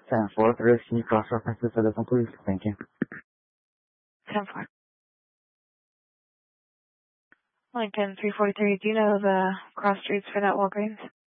10-4, Risk, can you cross-reference this for this one, please? Thank you. 10-4. Lincoln 343, do you know the cross streets for that Walgreens?